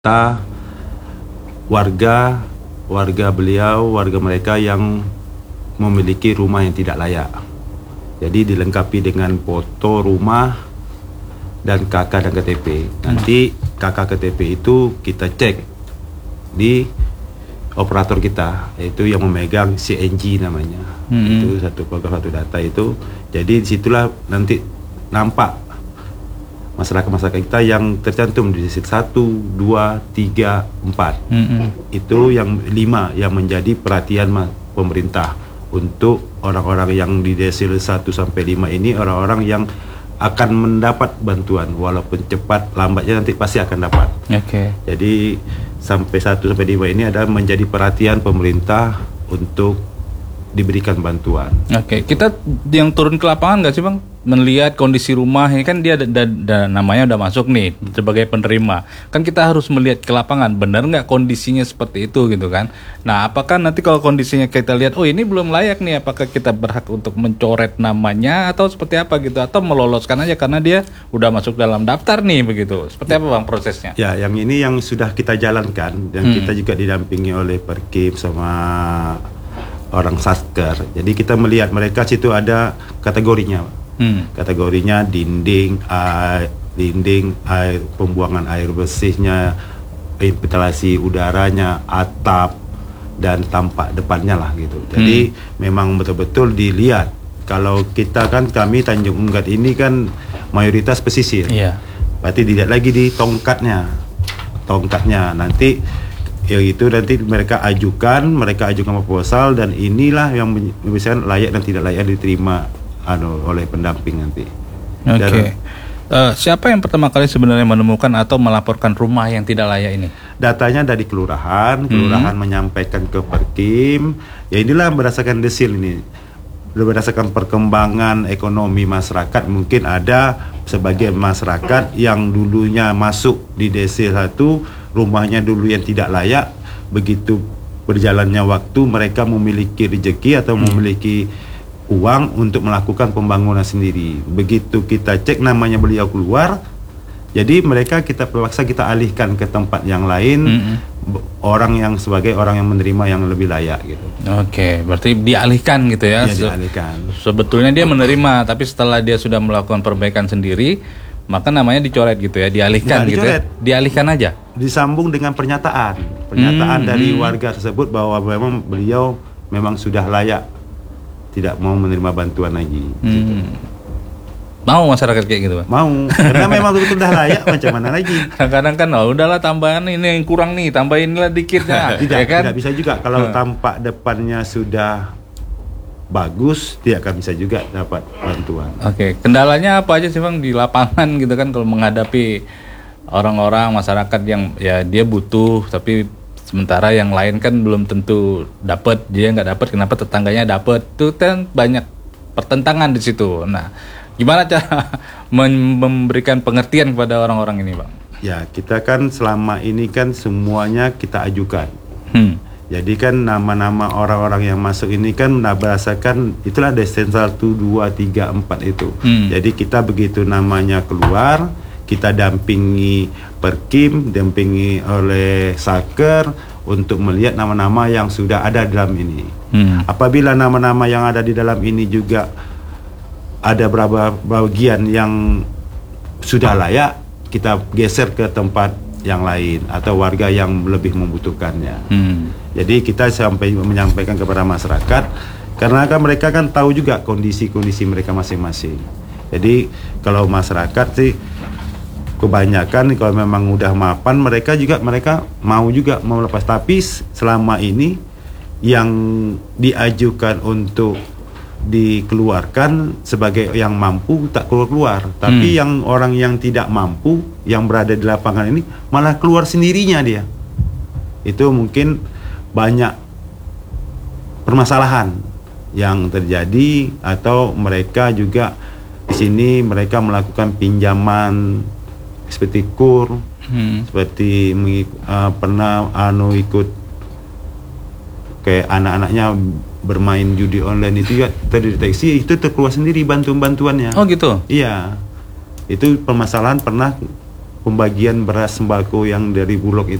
kita warga beliau, warga mereka yang memiliki rumah yang tidak layak. Jadi dilengkapi dengan foto rumah dan KK dan KTP. Nanti KK KTP itu kita cek di operator kita, yaitu yang memegang CNG namanya. Itu satu program satu data itu. Jadi disitulah nanti nampak masyarakat kita yang tercantum di disease 1, 2, 3, 4. Itu yang 5 yang menjadi perhatian pemerintah untuk orang-orang yang di desil 1 sampai 5 ini, orang-orang yang akan mendapat bantuan walaupun cepat lambatnya nanti pasti akan dapat. Jadi sampai 1 sampai 5 ini adalah menjadi perhatian pemerintah untuk diberikan bantuan. Kita yang turun ke lapangan nggak sih Bang? Melihat kondisi rumah ini kan dia namanya udah masuk nih sebagai penerima. Kan kita harus melihat ke lapangan, benar nggak kondisinya seperti itu gitu kan? Nah, apakah nanti kalau kondisinya kita lihat, oh ini belum layak nih, apakah kita berhak untuk mencoret namanya atau seperti apa gitu? Atau meloloskan aja karena dia udah masuk dalam daftar nih begitu? Seperti apa Bang prosesnya? Ya, yang ini yang sudah kita jalankan dan kita juga didampingi oleh Perkim sama orang Sasker. Jadi kita melihat mereka situ ada kategorinya. Kategorinya dinding, air pembuangan air bersihnya, ventilasi udaranya, atap dan tampak depannya lah gitu. Jadi memang betul-betul dilihat. Kalau kita kan kami Tanjung Unggat ini kan mayoritas pesisir. Berarti dilihat lagi di tongkatnya nanti itu nanti mereka ajukan proposal dan inilah yang misalnya layak dan tidak layak diterima oleh pendamping nanti. Siapa yang pertama kali sebenarnya menemukan atau melaporkan rumah yang tidak layak ini? Datanya dari kelurahan menyampaikan ke Perkim. Ya inilah berdasarkan desil ini. Berdasarkan perkembangan ekonomi masyarakat, mungkin ada sebagian masyarakat yang dulunya masuk di desil 1, rumahnya dulu yang tidak layak, begitu berjalannya waktu mereka memiliki rezeki atau memiliki uang untuk melakukan pembangunan sendiri. Begitu kita cek namanya beliau keluar, jadi mereka kita alihkan ke tempat yang lain, orang yang sebagai orang yang menerima yang lebih layak gitu. Berarti dialihkan gitu ya? Iya, dialihkan. Sebetulnya dia menerima, tapi setelah dia sudah melakukan perbaikan sendiri, maka namanya dicoret gitu ya, dialihkan gitu ya? Dialihkan aja? Disambung dengan pernyataan dari warga tersebut bahwa memang beliau memang sudah layak, tidak mau menerima bantuan lagi. Gitu. Mau masyarakat kayak gitu, Pak? Mau, karena memang betul sudah layak, macam mana lagi? Kadang-kadang kan, udahlah tambahan ini yang kurang nih, tambahinlah dikitnya. Tidak bisa juga kalau tampak depannya sudah bagus, dia akan bisa juga dapat bantuan. Kendalanya apa aja sih Bang di lapangan gitu kan kalau menghadapi orang-orang masyarakat yang ya dia butuh tapi sementara yang lain kan belum tentu dapat, dia nggak dapat, kenapa tetangganya dapat? Itu kan banyak pertentangan di situ. Nah, gimana cara memberikan pengertian kepada orang-orang ini, Bang? Ya, kita kan selama ini kan semuanya kita ajukan. Jadi kan nama-nama orang-orang yang masuk ini kan berdasarkan itulah desil 1, 2, 3, 4 itu. Jadi kita begitu namanya keluar, kita dampingi Perkim, dampingi oleh Saker untuk melihat nama-nama yang sudah ada dalam ini. Apabila nama-nama yang ada di dalam ini juga ada beberapa bagian yang sudah layak, kita geser ke tempat yang lain atau warga yang lebih membutuhkannya. Jadi kita sampai menyampaikan kepada masyarakat, karena kan mereka kan tahu juga kondisi-kondisi mereka masing-masing. Jadi kalau masyarakat sih kebanyakan kalau memang udah mapan, mereka mau melepas. Tapi selama ini yang diajukan untuk dikeluarkan sebagai yang mampu tak keluar. Tapi yang orang yang tidak mampu yang berada di lapangan ini malah keluar sendirinya dia. Itu mungkin banyak permasalahan yang terjadi, atau mereka juga di sini mereka melakukan pinjaman seperti kur, seperti pernah ikut kayak anak-anaknya bermain judi online itu ya terdeteksi, itu terkeluar sendiri bantuannya. Oh gitu? Iya, itu permasalahan pernah pembagian beras sembako yang dari Bulog